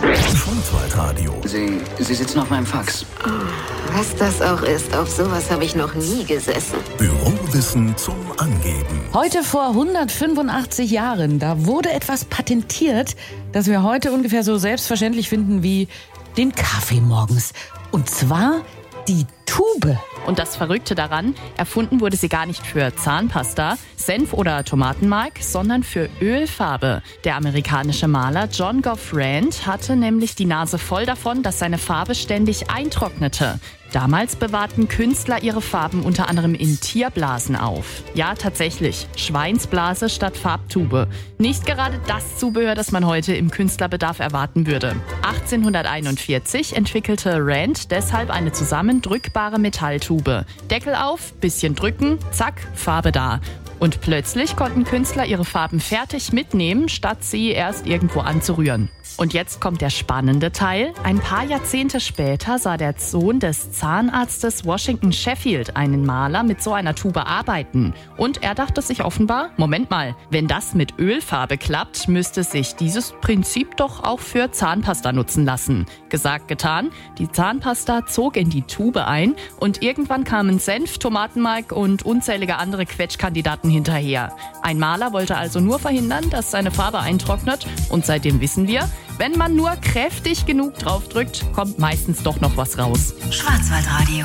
Schwarzwaldradio. Sie sitzen auf meinem Fax. Was das auch ist, auf sowas habe ich noch nie gesessen. Bürowissen zum Angeben. Heute vor 185 Jahren, da wurde etwas patentiert, das wir heute ungefähr so selbstverständlich finden wie den Kaffee morgens. Und zwar die Tube. Und das Verrückte daran, erfunden wurde sie gar nicht für Zahnpasta, Senf oder Tomatenmark, sondern für Ölfarbe. Der amerikanische Maler John Goff Rand hatte nämlich die Nase voll davon, dass seine Farbe ständig eintrocknete. Damals bewahrten Künstler ihre Farben unter anderem in Tierblasen auf. Ja, tatsächlich, Schweinsblase statt Farbtube. Nicht gerade das Zubehör, das man heute im Künstlerbedarf erwarten würde. 1841 entwickelte Rand deshalb eine zusammendrückbare Metalltube. Deckel auf, bisschen drücken, zack, Farbe da. Und plötzlich konnten Künstler ihre Farben fertig mitnehmen, statt sie erst irgendwo anzurühren. Und jetzt kommt der spannende Teil. Ein paar Jahrzehnte später sah der Sohn des Zahnarztes Washington Sheffield einen Maler mit so einer Tube arbeiten. Und er dachte sich offenbar, Moment mal, wenn das mit Ölfarbe klappt, müsste sich dieses Prinzip doch auch für Zahnpasta nutzen lassen. Gesagt, getan, die Zahnpasta zog in die Tube ein und irgendwann kamen Senf, Tomatenmark und unzählige andere Quetschkandidaten hinterher. Ein Maler wollte also nur verhindern, dass seine Farbe eintrocknet und seitdem wissen wir, wenn man nur kräftig genug draufdrückt, kommt meistens doch noch was raus. Schwarzwaldradio.